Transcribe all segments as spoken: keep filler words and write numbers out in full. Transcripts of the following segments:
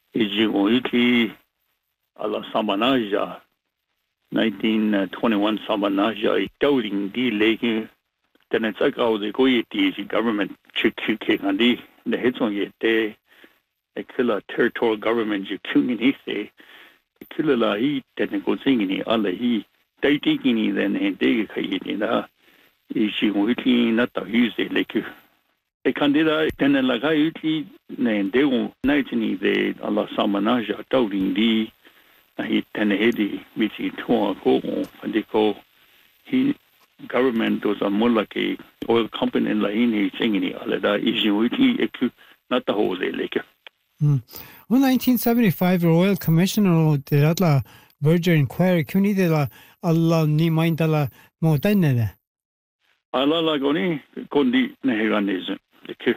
Ijinguiti ala Samanaja, nineteen twenty-one Samanaja, doubting the lake. Then it's like how the Goyeti government chick and the the heads on yet day, a killer territorial government, you king he say, a killer la he, then go singing, Allah he, they taking then and they in a Ijinguiti not the use the lake. A candidate then a lagaiti, and they won't nineteen the Allah Samanaja, doubting the he then heady, which he tore go and they go, he. Government was a more like a oil company in Laini singing all that is you not the whole day like. Well, nineteen seventy-five Royal Commissioner de la Berger Inquiry Kuni de la Allah ni mindala motanele. Allah lagoni kondi neheganism. The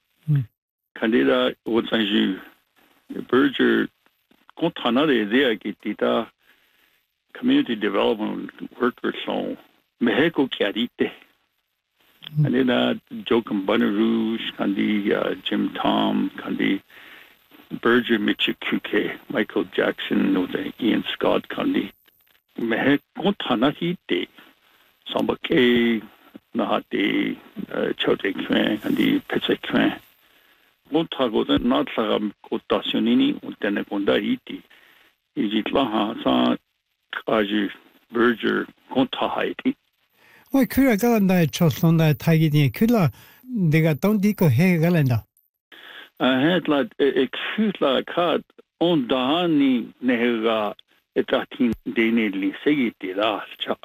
Candida would say you Berger Contana de Gitita community development workers so Mexico Carite. And then uh Joachim Bonnerouge, Candy uh, Jim Tom, Candy Berger Michikuke, Michael Jackson, no the Ian Scott, Candy Mexico Tanahite, Samba K, Nahate, Chote Kwan, Candy Petse Kwan. Montago then not Sagam Cotationini, Uteneconda Iti. Is it Laha San Kaji Berger Contahaiti? Why Kura Galanda Choslonda Tagini Kula Dega don't dico he galenda. I had like a cute like card on Dahani Nehega etatin deneli segiti last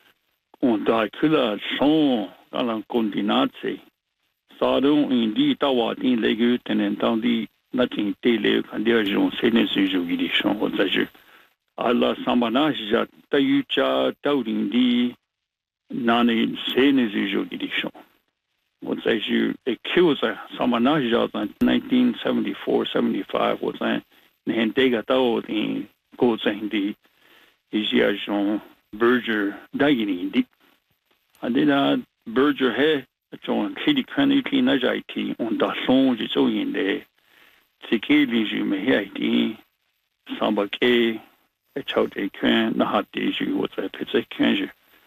on da Kula son Galan Condinate. Sadon indeed Tawatin Legut and down the nothing tele and there's no senes edition or the Allah Samanaja Tayucha Taudin di Nani Senes edition. What says you accuse Samanaja in nineteen seventy-four seventy-five was a Nentega Tao in Goes in the Isiajon Berger Dagini. And then uh Berger he John Kitty Cranity Najiti on the song is so in the Sikili Jumehaiti Samba K. A child a can not you was a pizza can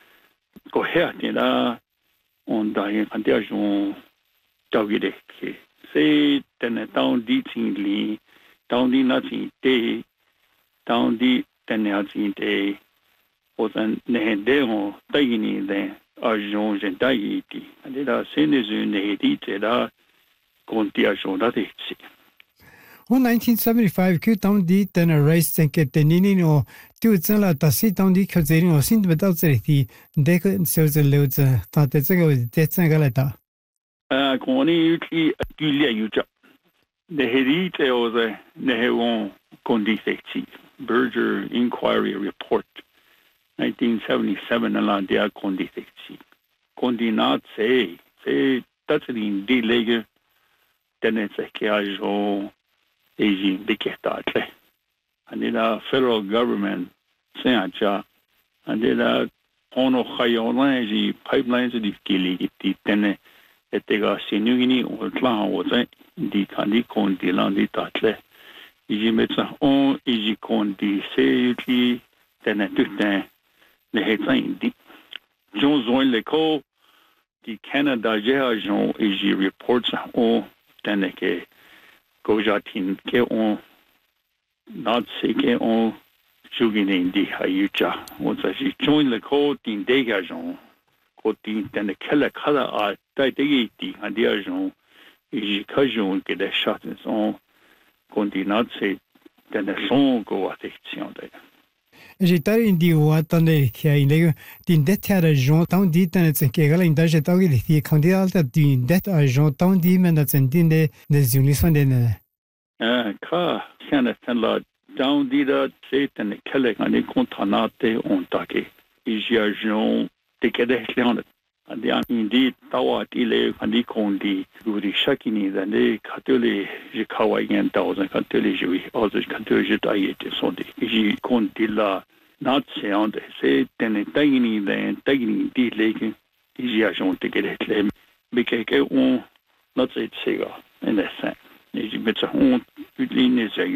go ahead in a on dying and there's no doggy say then a down deatingly down the nothing day down the ten day was an nehedeo dying then are Jones and Daiti and it are sinners in the detail contiation that is. Well, nineteen seventy-five, Q down the then a race and get the Nini or do it la Tassi down the Kazin or Sint without the deck and sells the loads that the death and galeta. Ah, Connie, Julia, you job. The Hedite or the Nehewon Condifecti, Berger Inquiry Report, nineteen seventy-seven, and la Condifecti. Condinat say, say, that's in D. Lega, then it's a casual. Asian dictator, and then the federal government saying, and then the ono Hayona pipelines of the Gili, then they got Sinugini or Clan was the Candy Con de Landi Tatle. Is met on easy con de say, then I took the headline. Jones on the call, the Canada Jean is reports on Taneke. Gojatin ke on not seke on jugin in the Hayucha. What I see join the code in Degajon, Cotin, then the Kella color are Dagati and the Ajon is Kajon get a shot and so on not say then the song go at the J'étais in the water qui a une d'une dette à Jean tant dit dans cette qu'elle a déjà tagi les candidats d'une dette à Jean tant dit mais dans cette dîne des unions de ah car c'est un la down dit là c'est un collègue en contenate on taqué il y a Jean de qu'elle and the indeed tawa ile andi kondi guri shakini dane katole je kawayen thousand katole je also katole je taite sonde ji kondila not sound say ten tagini then tagini di leke ji a jonte gele klem bikeke on not say sega in the sense ji met on utline